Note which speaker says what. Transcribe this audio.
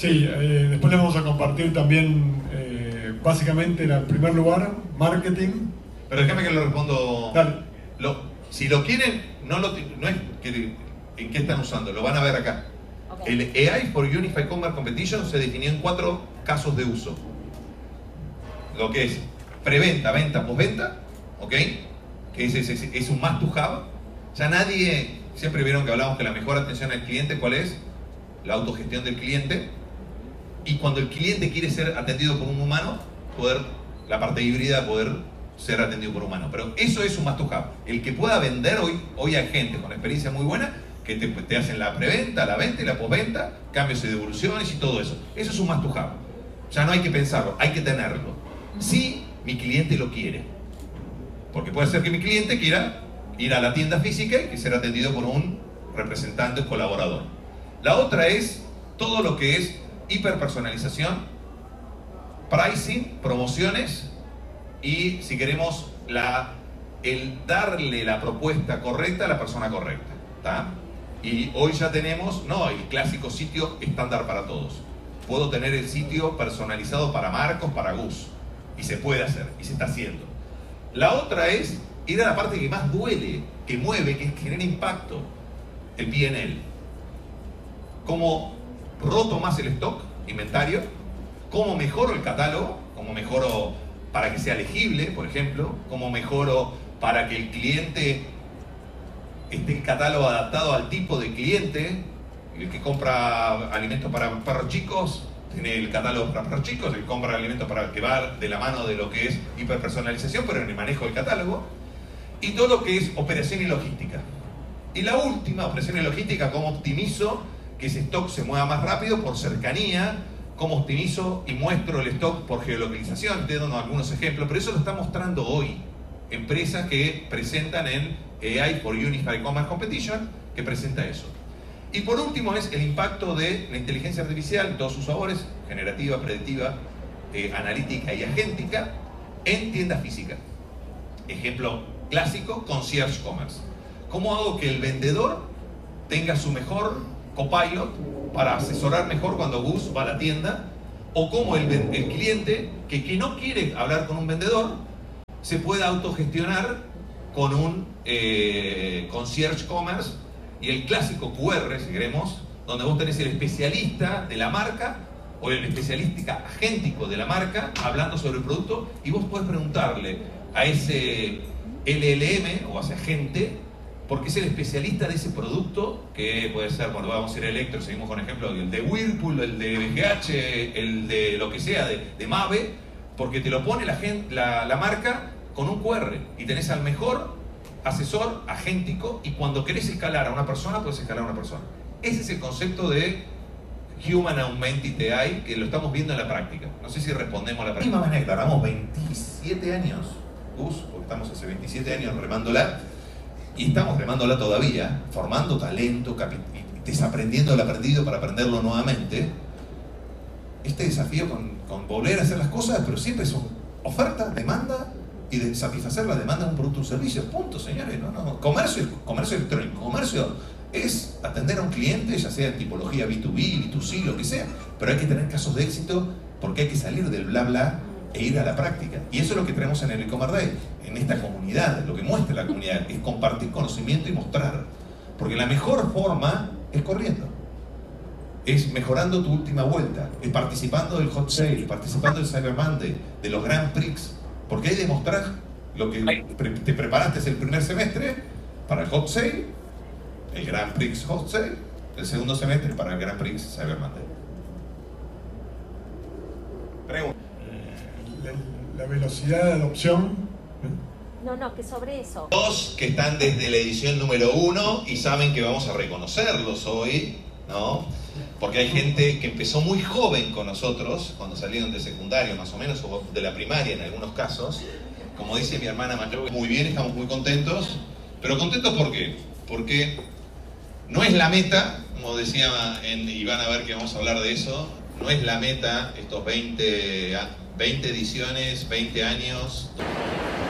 Speaker 1: Sí, después les vamos a compartir también, básicamente, en primer lugar, marketing.
Speaker 2: Pero déjame que lo respondo.
Speaker 1: Dale.
Speaker 2: Si lo quieren, no es que en qué están usando, lo van a ver acá.
Speaker 3: Okay.
Speaker 2: El AI for Unified Commerce Competition se definió en 4 casos de uso. Lo que es preventa, venta, postventa, ¿ok? Que es un must to have. Ya nadie, siempre vieron que hablamos que la mejor atención al cliente, ¿cuál es? La autogestión del cliente. Y cuando el cliente quiere ser atendido por un humano, la parte híbrida, poder ser atendido por un humano. Pero eso es un must to have. El que pueda vender hoy hay gente con experiencia muy buena que te hacen la preventa, la venta y la postventa, cambios y devoluciones y todo eso. Eso es un must to have. Ya no hay que pensarlo, hay que tenerlo. Si mi cliente lo quiere. Porque puede ser que mi cliente quiera ir a la tienda física y ser atendido por un representante o colaborador. La otra es todo lo que es hiperpersonalización, pricing, promociones y, si queremos, el darle la propuesta correcta a la persona correcta. ¿Tá? Y hoy ya tenemos, el clásico sitio estándar para todos. Puedo tener el sitio personalizado para Marcos, para Gus. Y se puede hacer, y se está haciendo. La otra es ir a la parte que más duele, que mueve, que genera impacto. El P&L. ¿Cómo roto más el stock, inventario? ¿Cómo mejoro el catálogo? ¿Cómo mejoro para que sea legible, por ejemplo? ¿Cómo mejoro para que el cliente esté el catálogo adaptado al tipo de cliente? El que compra alimentos para perros chicos tiene el catálogo para perros chicos, el que compra alimentos para que va de la mano de lo que es hiperpersonalización, pero en el manejo del catálogo. Y todo lo que es operación y logística. Y la última, operación y logística, cómo optimizo que ese stock se mueva más rápido por cercanía, cómo optimizo y muestro el stock por geolocalización. Estoy dando algunos ejemplos, pero eso lo está mostrando hoy empresas que presentan en AI for Unified Commerce Competition, que presenta eso. Y por último es el impacto de la inteligencia artificial en todos sus sabores, generativa, predictiva, analítica y agéntica, en tienda física. Ejemplo clásico, concierge commerce. ¿Cómo hago que el vendedor tenga su mejor copilot para asesorar mejor cuando Gus va a la tienda? O cómo el cliente que no quiere hablar con un vendedor se pueda autogestionar con un concierge commerce y el clásico QR, si queremos, donde vos tenés el especialista de la marca o el especialista agéntico de la marca hablando sobre el producto, y vos podés preguntarle a ese LLM o a ese agente, porque es el especialista de ese producto, que puede ser, bueno, vamos a ir a Electro, seguimos con ejemplo, el de Whirlpool, el de BGH, el de lo que sea, de Mave, porque te lo pone la marca con un QR y tenés al mejor asesor agéntico, y cuando querés escalar a una persona, puedes escalar a una persona. Ese es el concepto de Human Augmented AI, que lo estamos viendo en la práctica. No sé si respondemos a la práctica. Y más tardamos 27 años, porque estamos hace 27 años remándola, y estamos remándola todavía, formando talento, desaprendiendo el aprendido para aprenderlo nuevamente. Este desafío con volver a hacer las cosas, pero siempre son oferta, demanda, y de satisfacer la demanda de un producto o un servicio. Punto, señores. Comercio electrónico. Comercio es atender a un cliente, ya sea en tipología B2B, B2C, lo que sea. Pero hay que tener casos de éxito, porque hay que salir del bla bla e ir a la práctica. Y eso es lo que tenemos en el e-commerce day, en esta comunidad. Lo que muestra la comunidad es compartir conocimiento y mostrar. Porque la mejor forma es corriendo. Es mejorando tu última vuelta, es participando del hot sale, participando del Cyber Monday, de los Grand Prix. Porque hay que demostrar lo que te preparaste el primer semestre para el hot sale, el Grand Prix hot sale, el segundo semestre para el Grand Prix Cyber Monday. Pregunta.
Speaker 1: La velocidad de adopción.
Speaker 3: No, que sobre eso.
Speaker 2: Dos que están desde la edición número 1 y saben que vamos a reconocerlos hoy, ¿no? Porque hay gente que empezó muy joven con nosotros, cuando salieron de secundario más o menos, o de la primaria en algunos casos. Como dice mi hermana mayor, muy bien, estamos muy contentos. Pero contentos ¿por qué? Porque no es la meta, como decía, y van a ver que vamos a hablar de eso, no es la meta estos 20 ediciones, 20 años.